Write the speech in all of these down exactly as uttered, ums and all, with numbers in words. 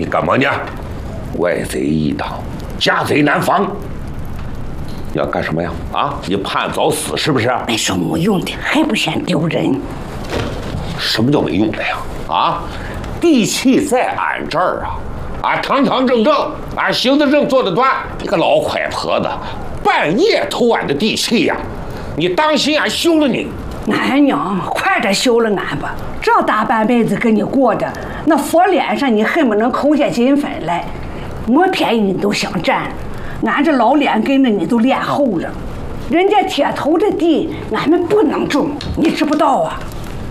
干嘛呢？外贼一党，家贼难防。你要干什么呀？啊，你盼早死是不是？ 没什么用的，还不嫌丢人？ 什么叫没用的呀？啊，地契在俺这儿啊，啊，堂堂正正，啊，行得正，坐得端。你个老快婆子，半夜偷俺的地契呀！你当心俺休了你！ 俺娘，快点休了俺吧！这大半辈子跟你过的，那佛脸上你恨不能抠下金粉来，没便宜你都想占。俺这老脸跟着你都练厚了，人家铁头的地俺们不能种，你知不道啊？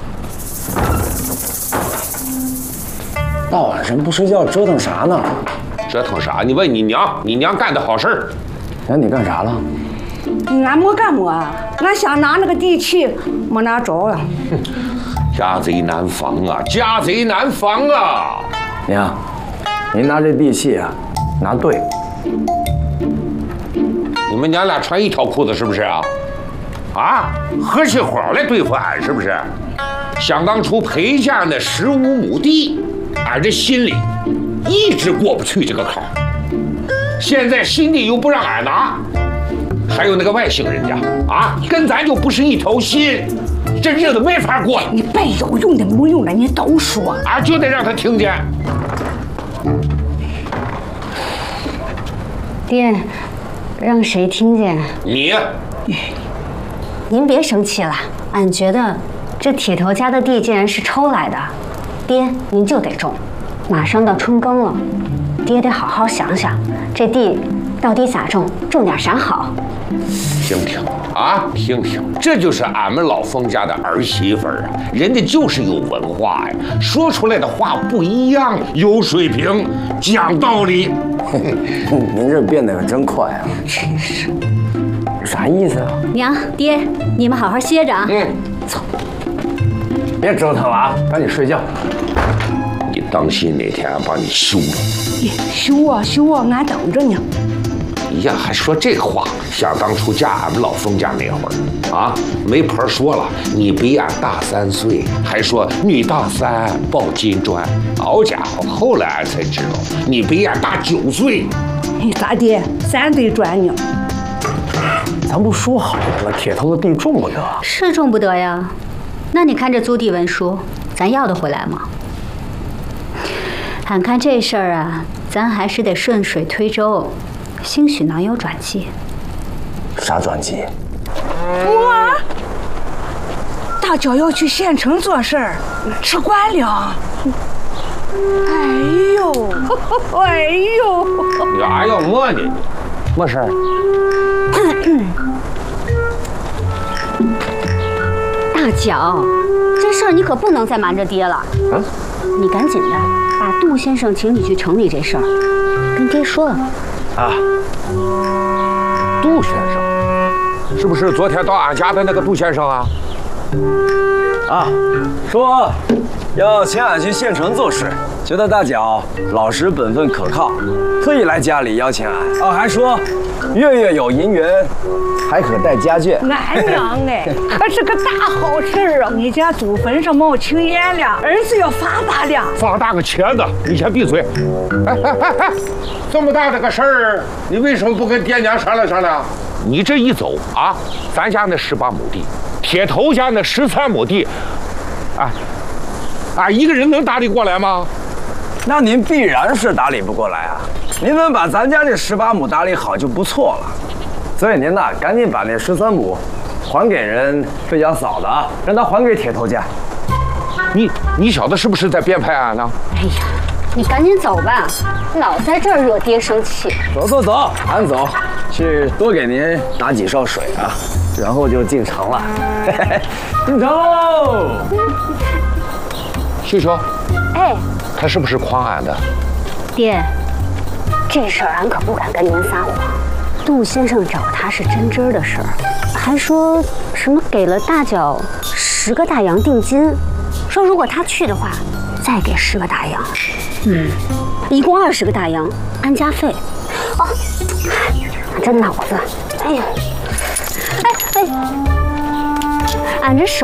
大晚上不睡觉折腾啥呢？ 折腾啥？你问你娘，你娘干的好事儿。 哎，你干啥了？ 俺没干么，俺想拿那个地契，没拿着啊。 家贼难防啊，家贼难防啊！ 娘，您拿这地契啊，拿对。 你们娘俩穿一条裤子是不是啊？啊，合起伙来对付俺是不是？想当初裴家那十五亩地，俺这心里一直过不去这个坎儿。现在新地又不让俺拿，还有那个外姓人家啊，跟咱就不是一条心，这日子没法过了。 你别有用的没用的你都说， 俺就得让他听见。 爹，让谁听见？ 你， 您别生气了，俺觉得这铁头家的地既然是抽来的，爹您就得种。马上到春耕了，爹得好好想想，这地到底咋种，种点啥好。 听听啊，听听，这就是俺们老封家的儿媳妇儿啊，人家就是有文化呀，说出来的话不一样，有水平，讲道理。 您这变得可真快啊！ 真是， 啥意思啊？ 娘爹，你们好好歇着啊。 嗯， 走， 别折腾了啊，赶紧睡觉。 你当心哪天俺把你休了。 休啊休啊，俺等着呢。 哎呀，还说这话！想当初嫁俺们老封家那会儿啊，媒婆说了，你比俺大三岁，还说女大三抱金砖。好家伙，后来俺才知道，你比俺大九岁。 你咋的？三对砖呢？ 咱不说好了，铁头的地种不得， 是种不得呀。那你看这租地文书，咱要得回来吗？俺看这事儿啊，咱还是得顺水推舟。兴许能有转机。 啥转机？ 我大脚要去县城做事儿，吃官粮。哎呦，哎呦！ 你俺要么呢？没事儿。 大脚，这事儿你可不能再瞒着爹了。 啊？ 你赶紧的把杜先生请你去城里这事儿跟爹说了。 啊， 杜先生，是不是昨天到俺家的那个杜先生啊？ 啊，说要请俺去县城做事，觉得大脚老实本分可靠，特意来家里邀请俺。哦，还说月月有银元，还可带家眷。 俺娘哎，可是个大好事啊！你家祖坟上冒青烟了，儿子要发达了。 发大个茄子！你先闭嘴！哎哎哎哎，这么大的个事儿，你为什么不跟爹娘商量商量？你这一走啊，咱家那十八亩地，铁头家那十三亩地，啊啊，一个人能打理过来吗？ 那您必然是打理不过来啊！您能把咱家这十八亩打理好就不错了。所以您呐，赶紧把那十三亩还给人费家嫂子啊，让她还给铁头家。 你你小子是不是在编排俺呢？ 哎呀，你赶紧走吧，老在这儿惹爹生气。 走走走，俺走，去多给您打几哨水啊，然后就进城了。进城喽！ 秀秀， 哎， 他是不是诓俺的？ 爹，这事儿俺可不敢跟您撒谎。杜先生找他是真真的事儿，还说什么给了大脚十个大洋定金，说如果他去的话，再给十个大洋，嗯，一共二十个大洋安家费。哦，俺这脑子，哎呀，哎哎，俺这手